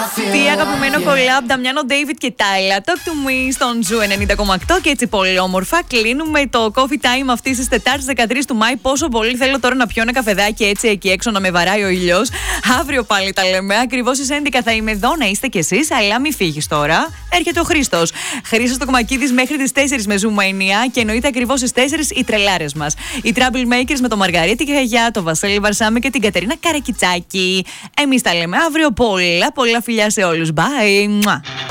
Τι αγαπημένο collab, Νταμιάνο, David και Τάιλα. Talk to me στον Ζου 90,8 και έτσι πολύ όμορφα κλείνουμε το coffee time αυτή τη Τετάρτη 13 του Μάη. Πόσο πολύ θέλω τώρα να πιω ένα καφεδάκι έτσι εκεί έξω να με βαράει ο ήλιος. Αύριο πάλι τα λέμε. Ακριβώς στις 11 θα είμαι εδώ να είστε κι εσείς, αλλά μην φύγεις τώρα. Έρχεται ο Χρήστος. Χρήστος Τοκμακίδης μέχρι τις 4 με Ζουμανία και εννοείται ακριβώς στις 4 οι τρελάρες μας. Οι Troublemakers με το Μαργαρίτη Καγιά, το Βασίλη Βαρσάμι και την Κατερίνα Καρακιτσάκη. Εμείς τα λέμε αύριο. Πολλά φιλιά σε όλους. Bye.